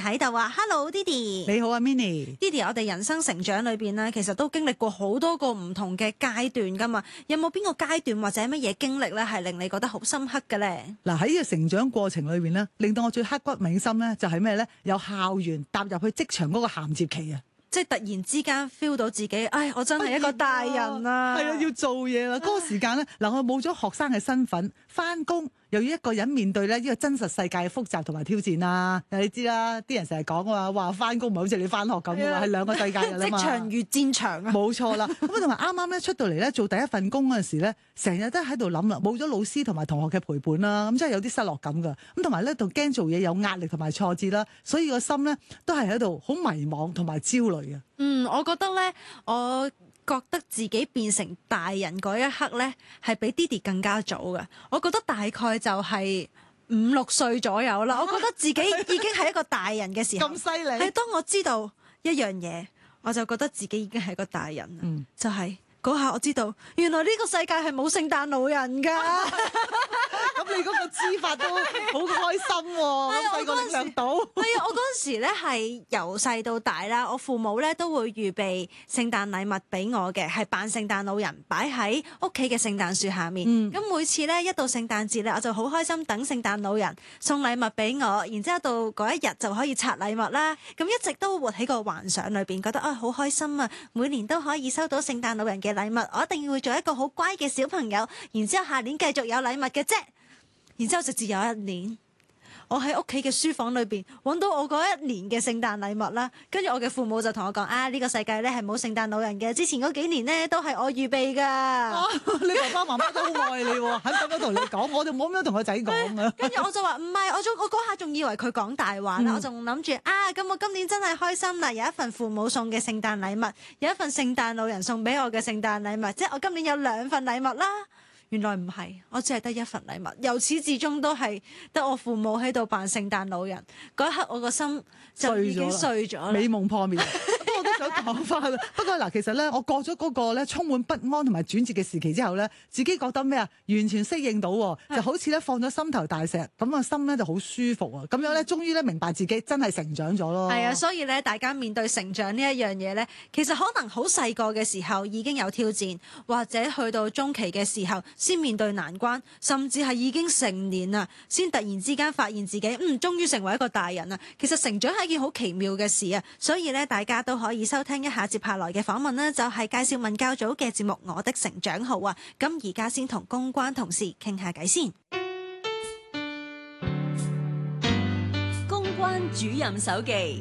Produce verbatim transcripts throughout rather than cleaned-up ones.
喺度啊 ，Hello，Didi， 你好啊 ，Minnie。Didi， 我哋人生成長裏邊咧，其實都經歷過好多個唔同嘅階段噶嘛。有冇邊個階段或者乜嘢經歷咧，係令你覺得好深刻嘅咧？ 嗱，喺呢個成長過程裏邊咧，令到我最刻骨銘心咧，就係咩咧？有校園踏入去職場嗰個銜接期啊！ 即係突然之間 feel 到自己，唉，我真係一個大人啦， 係啊，要做嘢啦。嗰、那個時間咧，嗱，我冇咗學生嘅身份，翻工又要一個人面對咧呢個真實世界嘅複雜同埋挑戰啦。你知啦，啲人成日講話話翻工唔係好似你翻學咁嘅嘛，係兩個世界㗎啦嘛。 職場如戰場啊！ 冇錯啦。咁同埋啱啱咧出到嚟咧做第一份工嗰陣時咧，成日都喺度諗啦，冇咗老師同埋同學嘅陪伴啦，咁真係有啲失落感㗎。咁同埋咧，仲驚做嘢有壓力同埋挫折啦，所以個心咧都係喺度好迷茫同埋焦慮嘅。 嗯，我覺得咧，我覺得自己變成大人嗰一刻咧，係比 Didi 更加早嘅。我覺得大概就係五六歲左右啦。啊、我覺得自己已經係一個大人嘅時候， 咁犀利。 係當我知道一樣嘢，我就覺得自己已經係一個大人啦。嗯、就係、是。嗰下我知道，原來呢個世界係冇聖誕老人㗎。 咁你嗰個知法都好開心喎、啊，咁細個領略到。 係啊，我嗰陣時咧係由細到大啦，我父母咧都會預備聖誕禮物俾我嘅，係扮聖誕老人擺喺屋企嘅聖誕樹下面。咁、嗯、每次咧一到聖誕節咧，我就好開心等聖誕老人送禮物俾我，然之後到嗰一日就可以拆禮物啦。咁一直都活喺個幻想裏邊，覺得啊好開心啊，每年都可以收到聖誕老人嘅禮物，我一定要做一個好乖嘅小朋友，然之後下年繼續有禮物嘅啫。然之後直至有一年，我喺屋企嘅書房裏邊揾到我嗰一年嘅聖誕禮物啦。跟住我嘅父母就同我講：啊，呢個世界咧係冇聖誕老人嘅，之前嗰幾年咧都係我預備噶、啊。 你爸爸媽媽都好愛你喎，肯咁樣同你講，我就冇咁樣同個仔講啊。 跟住我就話唔係，我仲我嗰下仲以為佢講大話啦，嗯、我仲諗住啊，咁我今年真係開心啦，有一份父母送嘅聖誕禮物，有一份聖誕老人送俾我嘅聖誕禮物，即係我今年有兩份禮物啦。原來唔係，我只係得一份禮物，由始至終都係得我父母喺度扮聖誕老人。嗰一刻我個心就已經碎咗啦， 美夢破滅。我都想講翻啦。不過嗱，其實咧，我過咗嗰個咧充滿不安同埋轉折嘅時期之後咧，自己覺得咩啊？完全適應到，就好似咧放咗心頭大石，咁個心咧就好舒服啊！咁樣咧，終於咧明白自己真係成長咗咯。 係啊，所以咧，大家面對成長呢一樣嘢咧，其實可能好細個嘅時候已經有挑戰，或者去到中期嘅時候先面對難關，甚至係已經成年啦，先突然之間發現自己嗯，終於成為一個大人啦。其實成長係一件好奇妙嘅事啊，所以咧，大家都可以收聽一下接下來嘅訪問啦，就係介紹文教組嘅節目《我的成長號》啊。咁而家先同公關同事傾下偈先。 公關主任手記。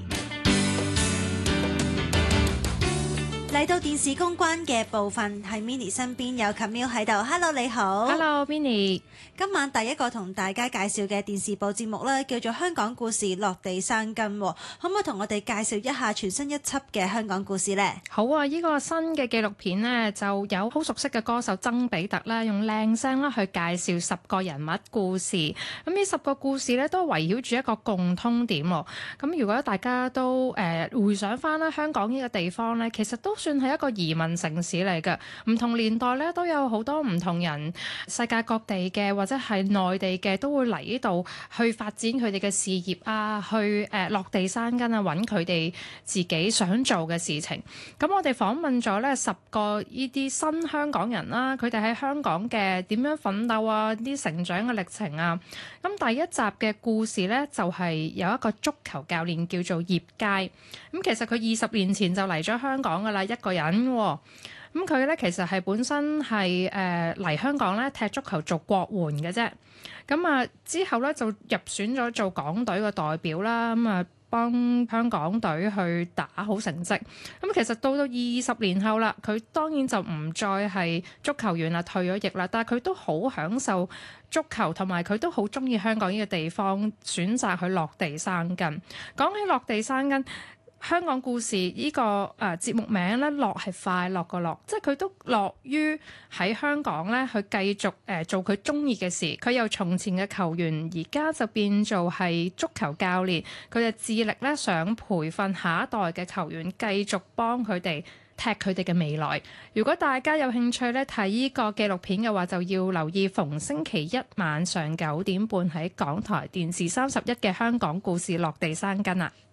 嚟到電視公關嘅部分，喺 Minnie 身邊有 Camille 喺度。Hello， 你好。 Hello， Minnie。 今晚第一個同大家介紹嘅電視部節目咧，叫做《香港故事落地生根》，可唔可以同我哋介紹一下全新一輯嘅香港故事呢？ 好啊，呢、這個新嘅紀錄片呢，就有好熟悉嘅歌手曾比特啦，用靚聲啦去介紹十個人物故事。咁呢十個故事咧都圍繞住一個共通點。咁如果大家都誒、呃、回想翻啦，香港呢個地方咧，其實都算係一個移民城市嚟嘅，唔同年代咧都有好多唔同人，世界各地嘅或者係內地嘅都會嚟呢度去發展佢哋嘅事業啊，去誒、呃、落地生根啊，揾佢哋自己想做嘅事情。咁我哋訪問咗咧十個呢啲新香港人啦，佢哋喺香港嘅點樣奮鬥啊，啲成長嘅歷程啊。咁第一集嘅故事咧就係、是、有一個足球教練叫做葉佳。咁其實佢二十年前就嚟咗香港噶啦，一個人、哦。咁佢咧其實係本身係誒嚟香港咧踢足球做國援嘅啫。咁啊之後咧就入選咗做港隊嘅代表啦。咁啊幫香港隊去打好成績。咁其實到到二十年後啦，佢當然就唔再係足球員啦，退咗役啦。但係佢都好享受足球，同埋佢都好中意香港呢個地方，選擇去落地生根。講起落地生根，香港故事呢、這個誒、呃、節目名咧，樂係快樂個樂，即係佢都樂於喺香港咧去繼續誒、呃、做佢中意嘅事。佢由從前嘅球員，而家就變做係足球教練。佢就致力咧想培訓下一代嘅球員，繼續幫佢哋踢佢哋嘅未來。如果大家有興趣咧睇呢個紀錄片嘅話，就要留意逢星期一晚上九點半喺港台電視三十一嘅《香港故事落地生根》啦。